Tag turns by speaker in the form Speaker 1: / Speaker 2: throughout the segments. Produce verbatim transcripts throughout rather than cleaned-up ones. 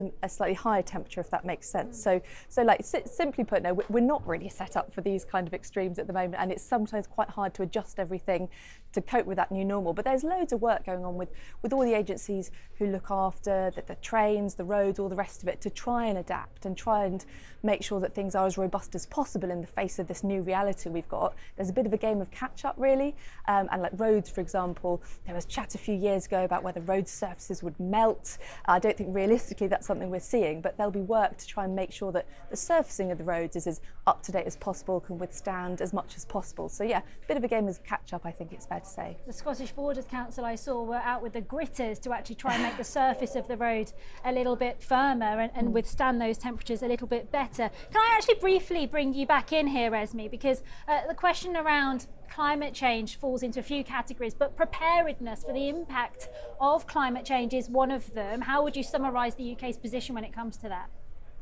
Speaker 1: a slightly higher temperature, if that makes sense. So, so like simply put, no, we're not really set up for these kind of extremes at the moment, and it's sometimes quite hard to adjust everything to cope with that new normal. But there's loads of work going on with, with all the agencies who look after the, the trains, the roads, all the rest of it, to try and adapt and try and make sure that things are as robust as possible in the face of this new reality we've got. There's a bit of a game of catch up, really, um, and like roads, for example, there was chat a few years ago about whether road surfaces would melt. I don't think realistically that's something we're seeing, but there'll be work to try and make sure that the surfacing of the roads is as up to date as possible, can withstand as much as possible. So yeah, a bit of a game of catch up, I think it's fair to say.
Speaker 2: The Scottish Borders Council, I saw, were out with the gritters to actually try and make the surface of the road a little bit firmer and, and withstand those temperatures a little bit better. Can I actually briefly bring you back in here, Esme, because uh, the question around climate change falls into a few categories, but preparedness for the impact of climate change is one of them. How would you summarise the U K's position when it comes to that?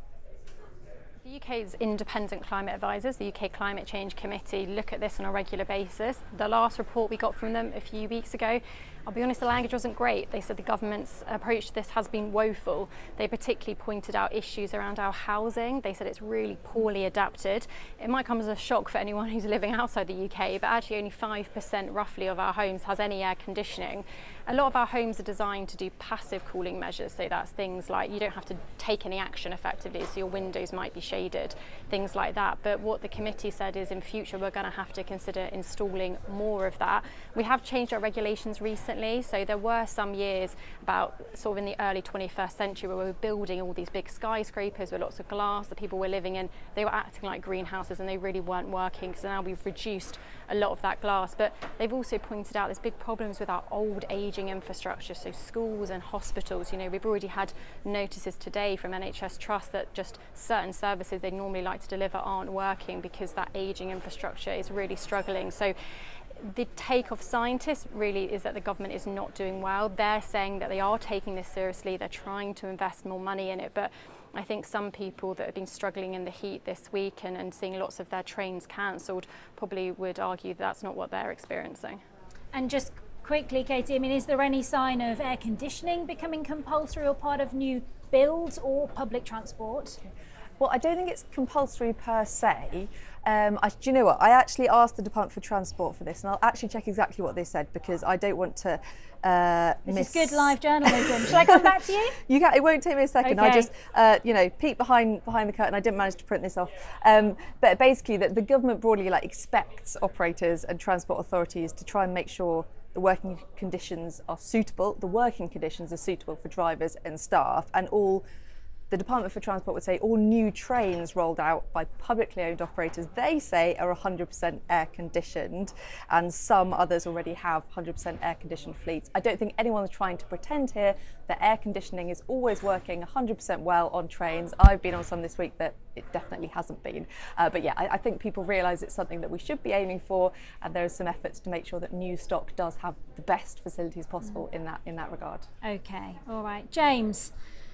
Speaker 3: The U K's independent climate advisors, the U K Climate Change Committee, look at this on a regular basis. The last report we got from them a few weeks ago, I'll be honest, the language wasn't great. They said the government's approach to this has been woeful. They particularly pointed out issues around our housing. They said it's really poorly adapted. It might come as a shock for anyone who's living outside the U K, but actually only five percent roughly of our homes has any air conditioning. A lot of our homes are designed to do passive cooling measures, so that's things like you don't have to take any action effectively, so your windows might be shaded, things like that. But what the committee said is in future we're going to have to consider installing more of that. We have changed our regulations recently, so there were some years about sort of in the early twenty-first century where we were building all these big skyscrapers with lots of glass that people were living in. They were acting like greenhouses and they really weren't working, so now we've reduced a lot of that glass. But they've also pointed out there's big problems with our old aging infrastructure, so schools and hospitals. You know, we've already had notices today from N H S Trust that just certain services they normally like to deliver aren't working because that aging infrastructure is really struggling. So the take of scientists really is that the government is not doing well. They're saying that they are taking this seriously, they're trying to invest more money in it, but I think some people that have been struggling in the heat this week and, and seeing lots of their trains cancelled probably would argue that that's not what they're experiencing.
Speaker 2: And just quickly, Katie, I mean, is there any sign of air conditioning becoming compulsory or part of new builds or public transport?
Speaker 1: Well, I don't think it's compulsory per se. Um, I, do you know what? I actually asked the Department for Transport for this, and I'll actually check exactly what they said because I don't want to uh,
Speaker 2: this
Speaker 1: miss...
Speaker 2: is good live journalism. Should I come back to you?
Speaker 1: You can, it won't take me a second.
Speaker 2: Okay.
Speaker 1: I just, uh, you know, peek behind behind the curtain. I didn't manage to print this off. Um, but basically, that the government broadly like expects operators and transport authorities to try and make sure the working conditions are suitable. The working conditions are suitable for drivers and staff, and all. The Department for Transport would say all new trains rolled out by publicly owned operators, they say are one hundred percent air conditioned, and some others already have one hundred percent air conditioned fleets. I don't think anyone's trying to pretend here that air conditioning is always working one hundred percent well on trains. I've been on some this week that it definitely hasn't been. Uh, but yeah, I, I think people realise it's something that we should be aiming for, and there are some efforts to make sure that new stock does have the best facilities possible in that in that regard.
Speaker 2: Okay, all right. James,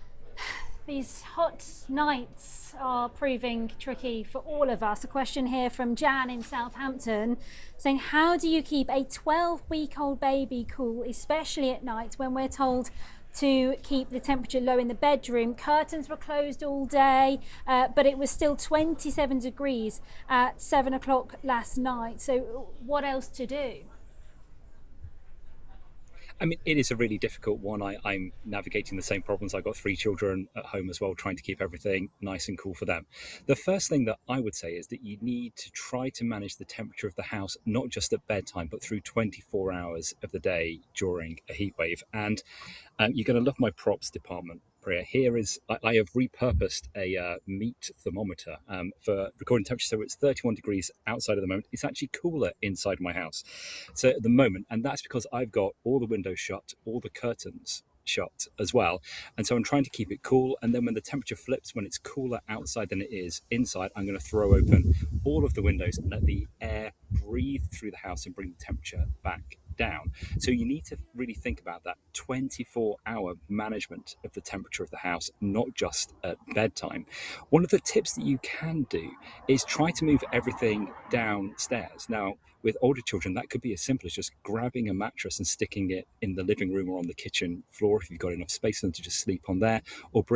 Speaker 2: these hot nights are proving tricky for all of us. A question here from Jan in Southampton saying, how do you keep a twelve week old baby cool, especially at night when we're told to keep the temperature low in the bedroom? Curtains were closed all day, uh, but it was still twenty-seven degrees at seven o'clock last night. So what else to do?
Speaker 4: I mean, it is a really difficult one. I, I'm navigating the same problems. I've got three children at home as well, trying to keep everything nice and cool for them. The first thing that I would say is that you need to try to manage the temperature of the house, not just at bedtime, but through twenty-four hours of the day during a heat wave. And um, you're going to love my props department, Priya. Here is, I, I have repurposed a uh, meat thermometer um, for recording temperature. So it's thirty-one degrees outside at the moment. It's actually cooler inside my house. So at the moment, and that's because I've got all the windows shut, all the curtains shut as well. And so I'm trying to keep it cool. And then when the temperature flips, when it's cooler outside than it is inside, I'm going to throw open all of the windows and let the air breathe through the house and bring the temperature back down. So you need to really think about that twenty-four hour management of the temperature of the house, not just at bedtime. One of the tips that you can do is try to move everything downstairs. Now, with older children, that could be as simple as just grabbing a mattress and sticking it in the living room or on the kitchen floor if you've got enough space for them to just sleep on there, or